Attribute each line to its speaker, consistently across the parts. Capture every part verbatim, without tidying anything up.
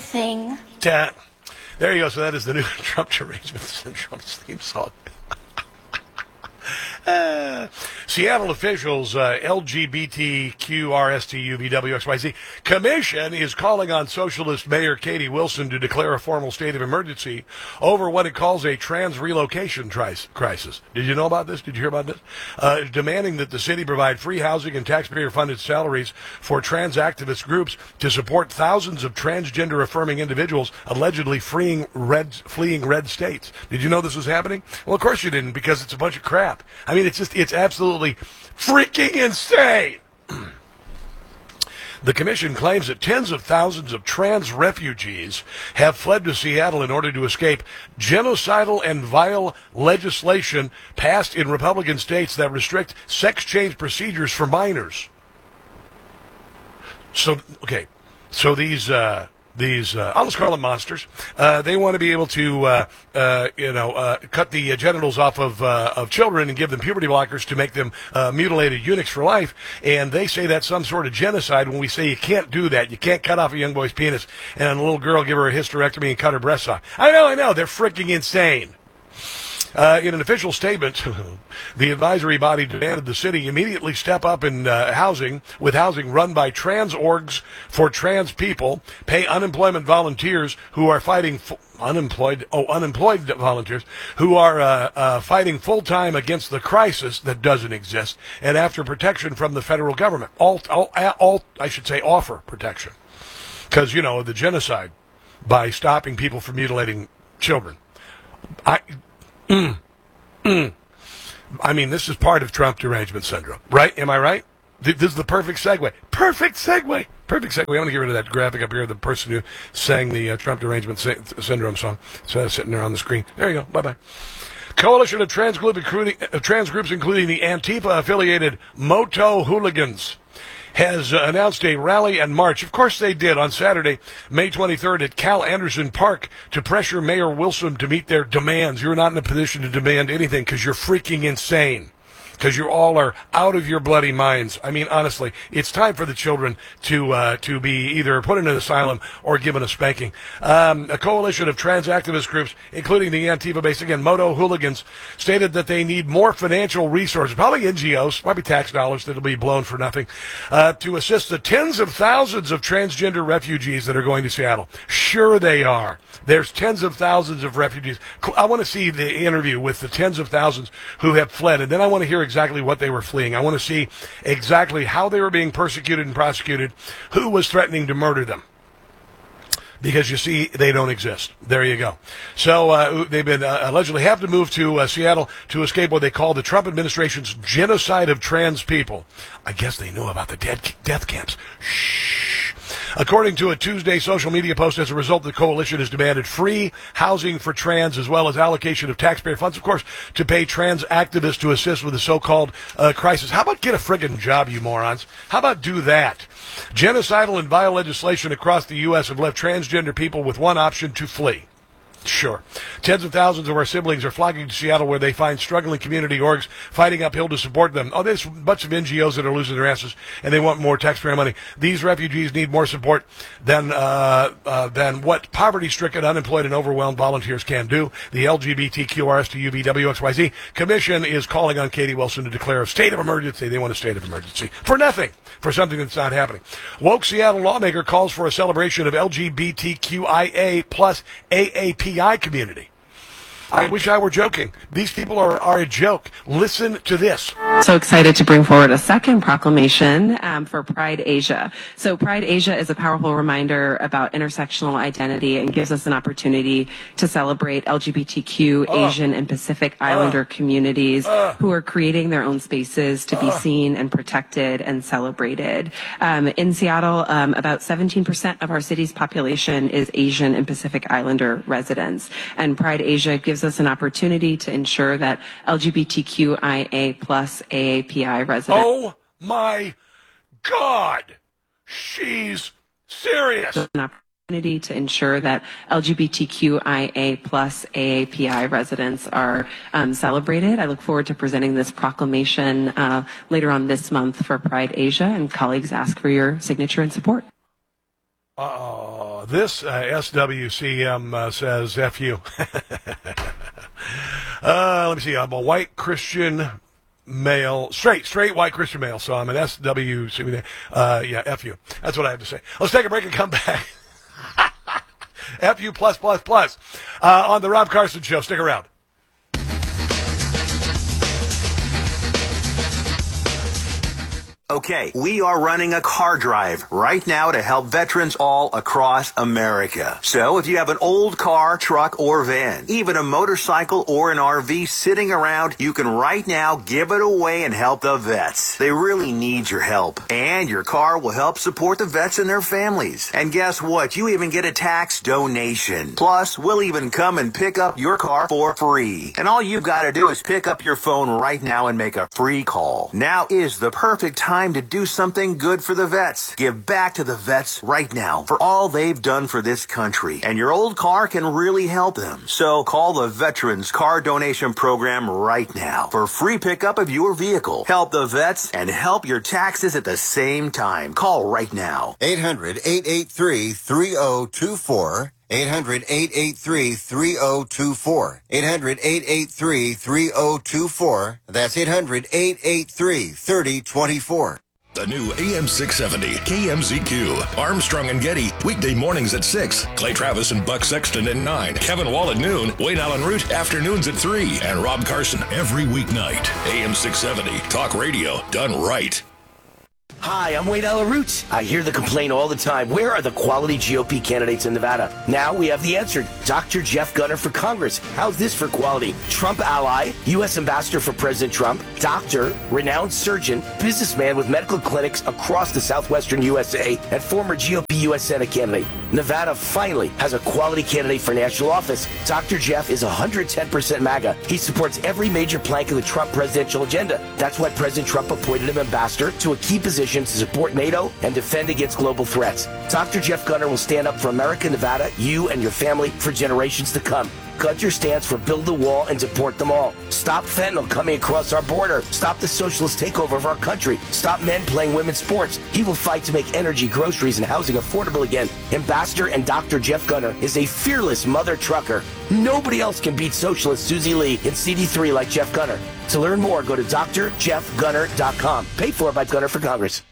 Speaker 1: everything.
Speaker 2: Ta- there you go. So that is the new Trump derangement syndrome's theme song. Uh, Seattle officials, uh, L G B T Q R S T U V W X Y Z Commission is calling on Socialist Mayor Katie Wilson to declare a formal state of emergency over what it calls a trans relocation tri- crisis. Did you know about this? Did you hear about this? Uh, demanding that the city provide free housing and taxpayer-funded salaries for trans activist groups to support thousands of transgender-affirming individuals allegedly fleeing red, fleeing red states. Did you know this was happening? Well, of course you didn't, because it's a bunch of crap. I mean, it's just, it's absolutely freaking insane. The commission claims that tens of thousands of trans refugees have fled to Seattle in order to escape genocidal and vile legislation passed in Republican states that restrict sex change procedures for minors. So, okay, so these, uh, These, uh, I'll just call them monsters. Uh, they want to be able to, uh, uh, you know, uh, cut the uh, genitals off of uh, of children and give them puberty blockers to make them uh, mutilated eunuchs for life. And they say that's some sort of genocide when we say you can't do that. You can't cut off a young boy's penis and a little girl give her a hysterectomy and cut her breasts off. I know, I know. They're freaking insane. Uh, in an official statement, the advisory body demanded the city immediately step up in uh, housing, with housing run by trans orgs for trans people, pay unemployment volunteers who are fighting f- unemployed, oh, unemployed volunteers who are uh, uh, fighting full time against the crisis that doesn't exist, and after protection from the federal government. All, all, all I should say, offer protection, because you know the genocide by stopping people from mutilating children. I. Mm, mm. I mean, this is part of Trump derangement syndrome, right? Am I right? This is the perfect segue. Perfect segue. Perfect segue. I'm going to get rid of that graphic up here, the person who sang the uh, Trump derangement sy- syndrome song. So sitting there on the screen. There you go. Bye-bye. Coalition of trans, group, including, uh, trans groups, including the Antifa-affiliated Moto Hooligans, has uh, announced a rally and march. Of course they did, on Saturday, May twenty-third at Cal Anderson Park to pressure Mayor Wilson to meet their demands. You're not in a position to demand anything because you're freaking insane. Because you all are out of your bloody minds. I mean, honestly, it's time for the children to uh, to be either put in an asylum or given a spanking. Um, a coalition of trans activist groups, including the Antifa-based, again, Moto Hooligans, stated that they need more financial resources, probably N G Os, probably tax dollars that'll be blown for nothing, uh, to assist the tens of thousands of transgender refugees that are going to Seattle. Sure they are. There's tens of thousands of refugees. I want to see the interview with the tens of thousands who have fled, and then I want to hear exactly what they were fleeing. I want to see exactly how they were being persecuted and prosecuted, who was threatening to murder them. Because, you see, they don't exist. There you go. So uh, they've been uh, allegedly have to move to uh, Seattle to escape what they call the Trump administration's genocide of trans people. I guess they knew about the dead death camps. Shh. According to a Tuesday social media post, as a result, the coalition has demanded free housing for trans as well as allocation of taxpayer funds, of course, to pay trans activists to assist with the so-called uh, crisis. How about get a friggin' job, you morons? How about do that? Genocidal and vile legislation across the U S have left transgender people with one option: to flee. Sure. Tens of thousands of our siblings are flocking to Seattle, where they find struggling community orgs fighting uphill to support them. Oh, there's a bunch of N G Os that are losing their asses, and they want more taxpayer money. These refugees need more support than uh, uh, than what poverty-stricken, unemployed, and overwhelmed volunteers can do. The L G B T Q R S T U V W X Y Z Commission is calling on Katie Wilson to declare a state of emergency. They want a state of emergency for nothing, for something that's not happening. Woke Seattle lawmaker calls for a celebration of L G B T Q I A plus A A P I community. I wish I were joking. These people are, are a joke. Listen to this.
Speaker 3: So excited to bring forward a second proclamation um, for Pride Asia. So Pride Asia is a powerful reminder about intersectional identity and gives us an opportunity to celebrate L G B T Q, uh, Asian, and Pacific Islander uh, communities uh, who are creating their own spaces to be uh, seen and protected and celebrated. Um, in Seattle, um, about seventeen percent of our city's population is Asian and Pacific Islander residents. And Pride Asia gives us an opportunity to ensure that L G B T Q I A plus A A P I residents.
Speaker 2: Oh my God, she's serious.
Speaker 3: An opportunity to ensure that L G B T Q I A plus A A P I residents are um, celebrated. I look forward to presenting this proclamation uh, later on this month for Pride Asia, and colleagues ask for your signature and support.
Speaker 2: Uh-oh. Wow, this uh, S W C M uh, says F you. uh, let me see. I'm a white Christian male, straight, straight white Christian male, so I'm an S W C M. Uh, yeah, F you. That's what I have to say. Let's take a break and come back. F you plus, plus, plus uh, on the Rob Carson Show. Stick around.
Speaker 1: Okay, we are running a car drive right now to help veterans all across America. So if you have an old car, truck, or van, even a motorcycle or an R V sitting around, you can right now give it away and help the vets. They really need your help. And your car will help support the vets and their families. And guess what? You even get a tax donation. Plus, we'll even come and pick up your car for free. And all you've got to do is pick up your phone right now and make a free call. Now is the perfect time to do something good for the vets. Give back to the vets right now for all they've done for this country. And your old car can really help them. So call the Veterans Car Donation Program right now for free pickup of your vehicle. Help the vets and help your taxes at the same time. Call right now.
Speaker 4: eight hundred, eight eight three, three oh two four. eight hundred, eight eight three, three oh two four. eight hundred, eight eight three, three oh two four. That's eight hundred, eight eight three, three oh two four.
Speaker 5: The new A M six seventy K M Z Q. Armstrong and Getty, weekday mornings at six. Clay Travis and Buck Sexton at nine. Kevin Wall at noon. Wayne Allen Root, afternoons at three. And Rob Carson every weeknight. A M six seventy, talk radio done right.
Speaker 6: Hi, I'm Wayne Allen Root. I hear the complaint all the time. Where are the quality G O P candidates in Nevada? Now we have the answer. Doctor Jeff Gunter for Congress. How's this for quality? Trump ally, U S Ambassador for President Trump, doctor, renowned surgeon, businessman with medical clinics across the southwestern U S A, and former G O P U S Senate candidate. Nevada finally has a quality candidate for national office. Doctor Jeff is one hundred ten percent MAGA. He supports every major plank of the Trump presidential agenda. That's why President Trump appointed him ambassador to a key position to support NATO and defend against global threats. Doctor Jeff Gunter will stand up for America, Nevada, you and your family for generations to come. Gunter stands for build the wall and deport them all. Stop fentanyl coming across our border. Stop the socialist takeover of our country. Stop men playing women's sports. He will fight to make energy, groceries, and housing affordable again. Ambassador and Doctor Jeff Gunter is a fearless mother trucker. Nobody else can beat socialist Susie Lee in C D three like Jeff Gunter. To learn more, go to d r jeff gunter dot com. Paid for by Gunter for Congress.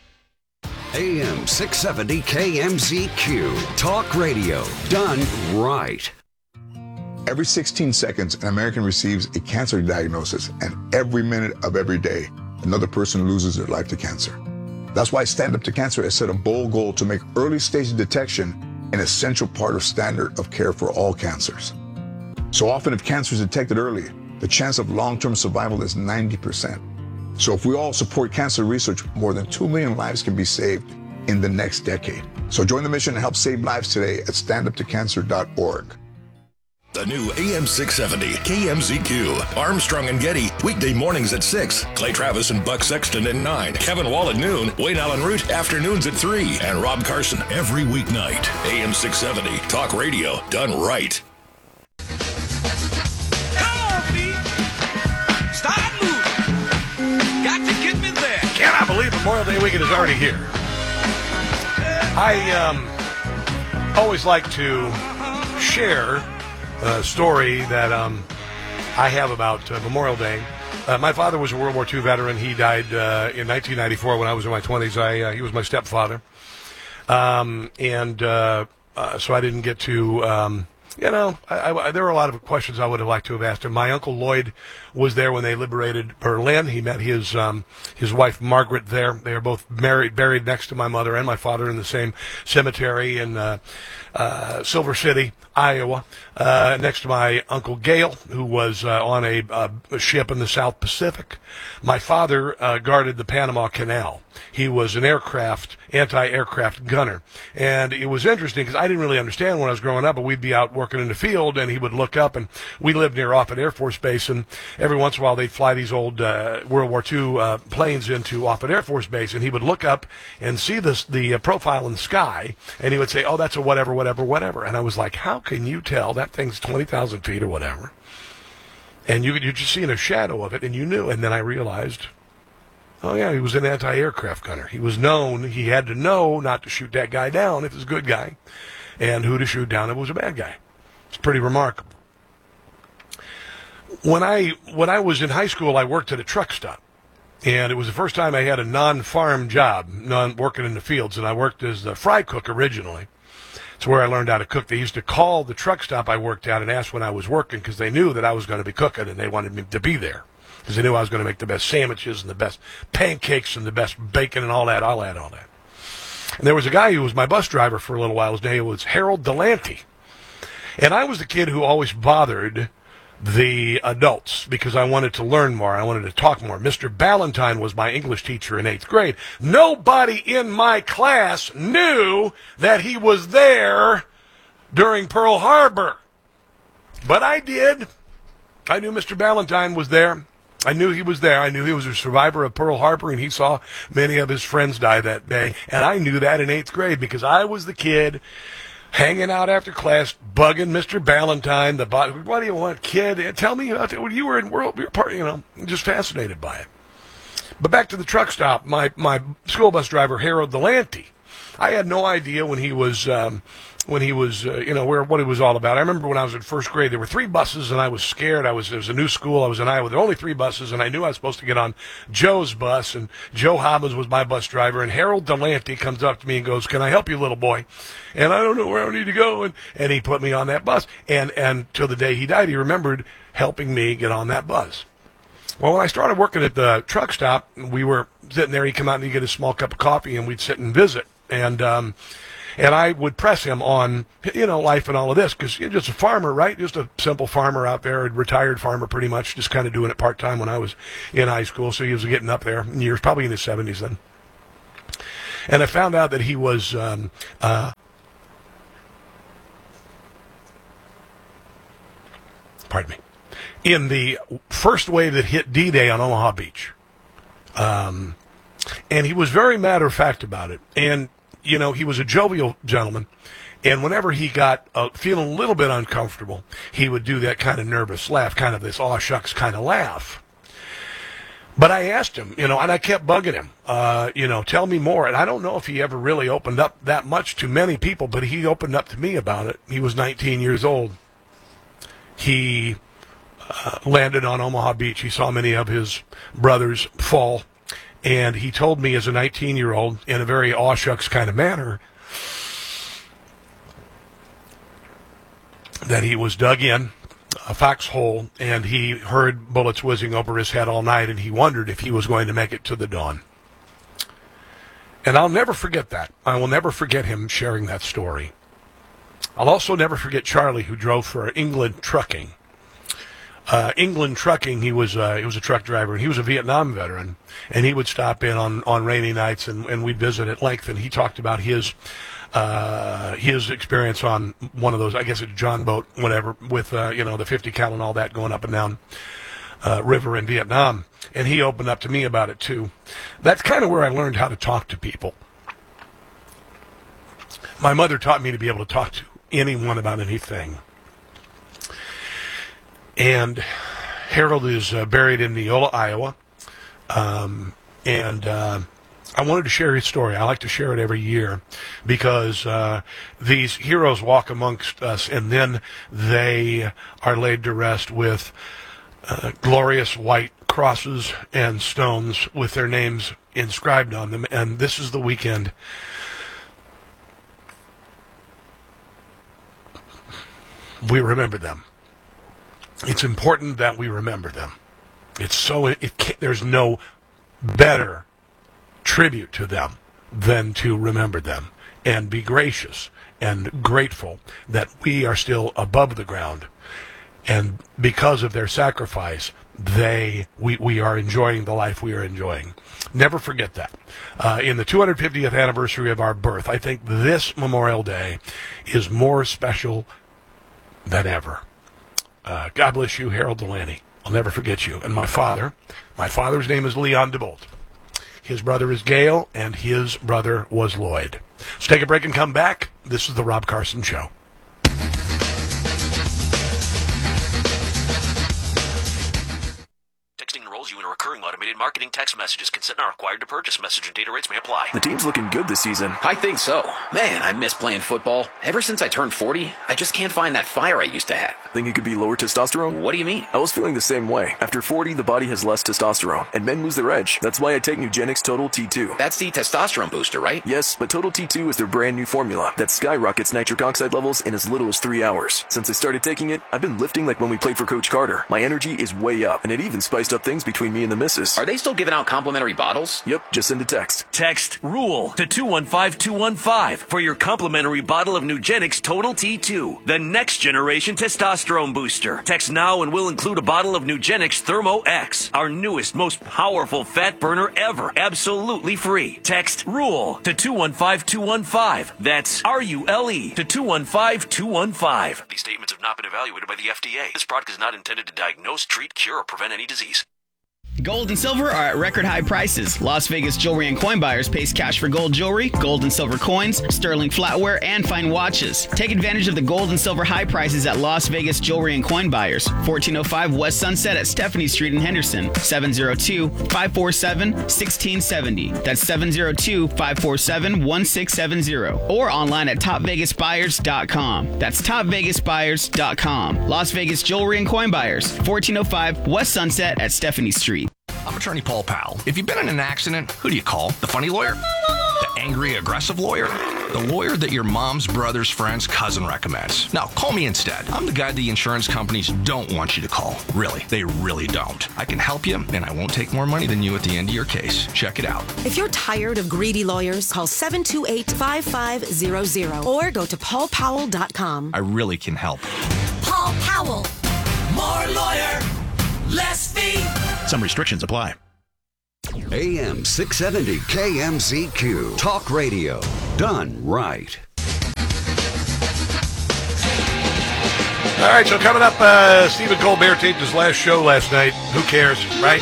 Speaker 7: A M six seventy K M Z Q. Talk radio done right.
Speaker 8: Every sixteen seconds, an American receives a cancer diagnosis, and every minute of every day, another person loses their life to cancer. That's why Stand Up to Cancer has set a bold goal to make early stage detection an essential part of standard of care for all cancers. So often, if cancer is detected early, the chance of long-term survival is ninety percent. So if we all support cancer research, more than two million lives can be saved in the next decade. So join the mission and help save lives today at stand up to cancer dot org.
Speaker 5: The new A M six seventy K M Z Q. Armstrong and Getty, weekday mornings at six. Clay Travis and Buck Sexton at nine. Kevin Wall at noon. Wayne Allen Root, afternoons at three. And Rob Carson every weeknight. A M six seventy, talk radio done right.
Speaker 9: Come on, feet. Start moving. Got to get me there.
Speaker 2: Cannot believe Memorial Day weekend is already here. I um, always like to share a story that um, I have about uh, Memorial Day. Uh, my father was a World War Two veteran. He died uh, in nineteen ninety-four when I was in my twenties. I, uh, he was my stepfather. Um, and uh, uh, so I didn't get to... Um, You know, I, I, there were a lot of questions I would have liked to have asked him. My Uncle Lloyd was there when they liberated Berlin. He met his um, his wife Margaret there. They are both married, buried next to my mother and my father in the same cemetery in uh, uh, Silver City, Iowa, uh, next to my Uncle Gale, who was uh, on a, uh, a ship in the South Pacific. My father uh, guarded the Panama Canal. He was an aircraft, anti-aircraft gunner. And it was interesting because I didn't really understand when I was growing up, but we'd be out working in the field and he would look up, and we lived near Offutt Air Force Base, and every once in a while they'd fly these old uh, World War Two uh, planes into Offutt Air Force Base, and he would look up and see this, the uh, profile in the sky, and he would say, oh, that's a whatever, whatever, whatever. And I was like, how can you tell? That thing's twenty thousand feet or whatever. And you, you're just seeing a shadow of it, and you knew. And then I realized Oh, yeah, he was an anti-aircraft gunner. He was known, he had to know not to shoot that guy down if it was a good guy, and who to shoot down if it was a bad guy. It's pretty remarkable. When I when I was in high school, I worked at a truck stop, and it was the first time I had a non-farm job, non working in the fields, and I worked as the fry cook originally. It's where I learned how to cook. They used to call the truck stop I worked at and ask when I was working because they knew that I was going to be cooking, and they wanted me to be there because they knew I was going to make the best sandwiches and the best pancakes and the best bacon and all that. I'll add all that. And there was a guy who was my bus driver for a little while. His name was Harold Delante. And I was the kid who always bothered the adults because I wanted to learn more. I wanted to talk more. Mister Ballantyne was my English teacher in eighth grade. Nobody in my class knew that he was there during Pearl Harbor. But I did. I knew Mister Ballantyne was there. I knew he was there. I knew he was a survivor of Pearl Harbor, and he saw many of his friends die that day. And I knew that in eighth grade because I was the kid hanging out after class, bugging Mister Ballantyne. The what do you want, kid? Tell me about it. When you were in World, you were part, you know, just fascinated by it. But back to the truck stop. My my school bus driver, Harold Delante. I had no idea when he was um, when he was uh, you know where what it was all about. I remember when I was in first grade, there were three buses, and I was scared. I was it was a new school. I was in Iowa. There were only three buses, and I knew I was supposed to get on Joe's bus. And Joe Hobbins was my bus driver. And Harold Delante comes up to me and goes, "Can I help you, little boy?" And I don't know where I need to go. And and he put me on that bus. And and till the day he died, he remembered helping me get on that bus. Well, when I started working at the truck stop, we were sitting there. He'd come out and he'd get a small cup of coffee, and we'd sit and visit. And um, and I would press him on, you know, life and all of this, because you're just a farmer, right? Just a simple farmer out there, a retired farmer pretty much, just kind of doing it part-time when I was in high school. So he was getting up there in years, probably in his seventies then. And I found out that he was um, uh, pardon me, in the first wave that hit D-Day on Omaha Beach. Um, and he was very matter-of-fact about it. And, you know, he was a jovial gentleman. And whenever he got uh, feeling a little bit uncomfortable, he would do that kind of nervous laugh, kind of this aw shucks kind of laugh. But I asked him, you know, and I kept bugging him, uh, you know, tell me more. And I don't know if he ever really opened up that much to many people, but he opened up to me about it. He was nineteen years old. He uh, landed on Omaha Beach. He saw many of his brothers fall. And he told me as a nineteen-year-old, in a very aw shucks kind of manner, that he was dug in a foxhole, and he heard bullets whizzing over his head all night, and he wondered if he was going to make it to the dawn. And I'll never forget that. I will never forget him sharing that story. I'll also never forget Charlie, who drove for England Trucking. Uh, England Trucking, he was uh, he was a truck driver, and he was a Vietnam veteran, and he would stop in on, on rainy nights, and, and we'd visit at length, and he talked about his uh, his experience on one of those, I guess it's a John boat, whatever, with uh, you know the fifty cal and all that going up and down uh, river in Vietnam, and he opened up to me about it too. That's kind of where I learned how to talk to people. My mother taught me to be able to talk to anyone about anything. And Harold is uh, buried in Neola, Iowa. Um, and uh, I wanted to share his story. I like to share it every year because uh, these heroes walk amongst us, and then they are laid to rest with uh, glorious white crosses and stones with their names inscribed on them. And this is the weekend we remember them. It's important that we remember them. It's so it can't, there's no better tribute to them than to remember them and be gracious and grateful that we are still above the ground, and because of their sacrifice, they we we are enjoying the life we are enjoying. Never forget that. Uh, in the two hundred fiftieth anniversary of our birth, I think this Memorial Day is more special than ever. Uh, God bless you, Harold Delante. I'll never forget you. And my father, my father's name is Leon DeBolt. His brother is Gail, and his brother was Lloyd. Let's take a break and come back. This is the Rob Carson Show.
Speaker 10: Texting enrolls you in a recurring recurring automated marketing text messages. Consent not required to purchase. Message and data rates may apply.
Speaker 11: The team's looking good this season.
Speaker 12: I think so. Man, I miss playing football. Ever since I turned forty, I just can't find that fire I used to have.
Speaker 11: Think it could be lower testosterone?
Speaker 12: What do you mean?
Speaker 11: I was feeling the same way. After forty, the body has less testosterone, and men lose their edge. That's why I take Nugenix Total T two.
Speaker 12: That's the testosterone booster, right?
Speaker 11: Yes, but Total T two is their brand new formula that skyrockets nitric oxide levels in as little as three hours. Since I started taking it, I've been lifting like when we played for Coach Carter. My energy is way up, and it even spiced up things between me and the missus.
Speaker 12: Are they still giving out complimentary bottles?
Speaker 11: Yep, just send a text.
Speaker 10: Text RULE to two one five two one five for your complimentary bottle of Nugenix Total T two, the next generation testosterone booster. Text now and we'll include a bottle of Nugenix Thermo X, our newest, most powerful fat burner ever, absolutely free. Text RULE to two one five two one five. That's R U L E to two one five two one five. These statements have not been evaluated by the F D A. This product is not intended to diagnose, treat, cure, or prevent any disease.
Speaker 13: Gold and silver are at record high prices. Las Vegas Jewelry and Coin Buyers pays cash for gold jewelry, gold and silver coins, sterling flatware, and fine watches. Take advantage of the gold and silver high prices at Las Vegas Jewelry and Coin Buyers, fourteen oh five West Sunset at Stephanie Street in Henderson, seven oh two, five four seven, one six seven oh. That's seven oh two, five four seven, one six seven oh. Or online at top vegas buyers dot com. That's top vegas buyers dot com. Las Vegas Jewelry and Coin Buyers, fourteen oh five West Sunset at Stephanie Street.
Speaker 14: I'm attorney Paul Powell. If you've been in an accident, who do you call? The funny lawyer? The angry, aggressive lawyer? The lawyer that your mom's brother's friend's cousin recommends. Now, call me instead. I'm the guy the insurance companies don't want you to call. Really, they really don't. I can help you, and I won't take more money than you at the end of your case. Check it out.
Speaker 15: If you're tired of greedy lawyers, call seven two eight, five five zero zero or go to paul powell dot com.
Speaker 14: I really can help.
Speaker 9: Paul Powell. More lawyer, less fee.
Speaker 14: Some restrictions apply.
Speaker 7: A M six seventy K M Z Q. Talk radio. Done right.
Speaker 2: All right, so coming up, uh, Stephen Colbert taped his last show last night. Who cares, right?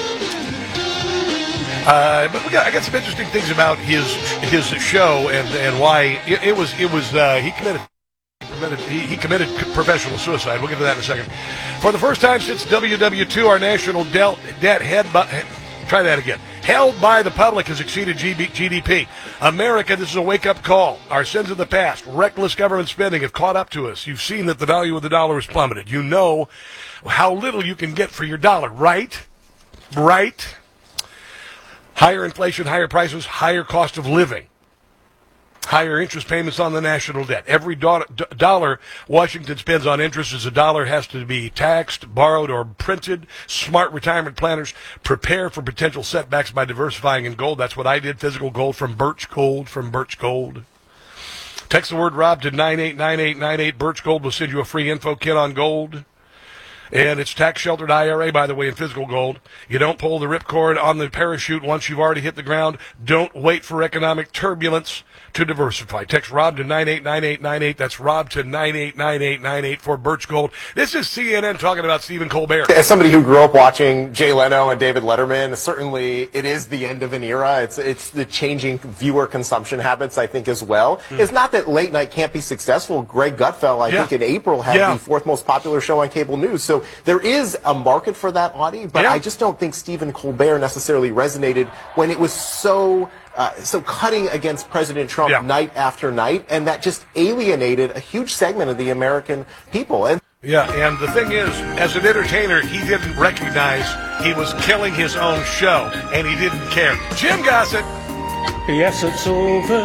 Speaker 2: Uh, but we got, I got some interesting things about his his show and and why it, it was it was uh, he committed. He, he committed professional suicide. We'll get to that in a second. For the first time since W W two, our national del- debt head by, try that again. Held by the public has exceeded G D P. America, this is a wake-up call. Our sins of the past, reckless government spending have caught up to us. You've seen that the value of the dollar has plummeted. You know how little you can get for your dollar, right? Right? Higher inflation, higher prices, higher cost of living. Higher interest payments on the national debt. Every do- dollar Washington spends on interest is a dollar has to be taxed, borrowed, or printed. Smart retirement planners prepare for potential setbacks by diversifying in gold. That's what I did. Physical gold from Birch Gold, from Birch Gold. Text the word Rob to nine eight nine eight nine eight. Birch Gold will send you a free info kit on gold. And it's tax-sheltered I R A, by the way, in physical gold. You don't pull the ripcord on the parachute once you've already hit the ground. Don't wait for economic turbulence to diversify. Text Rob to nine eight nine eight nine eight. That's Rob to nine eight nine eight nine eight for Birch Gold. This is C N N talking about Stephen Colbert.
Speaker 16: As somebody who grew up watching Jay Leno and David Letterman, certainly it is the end of an era. It's it's the changing viewer consumption habits, I think, as well. Mm. It's not that late night can't be successful. Greg Gutfeld, I yeah. think, in April had yeah. the fourth most popular show on cable news. So there is a market for that, Audie, but yeah. I just don't think Stephen Colbert necessarily resonated when it was so uh, so cutting against President Trump yeah. night after night, and that just alienated a huge segment of the American people. And
Speaker 2: yeah, and the thing is, as an entertainer, he didn't recognize he was killing his own show, and he didn't care. Jim Gossett.
Speaker 17: Yes, it's over.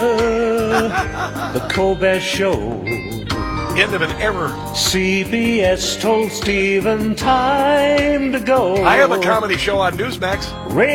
Speaker 17: The Colbert Show.
Speaker 2: End of an era.
Speaker 17: C B S told Stephen time to go.
Speaker 2: I have a comedy show on Newsmax.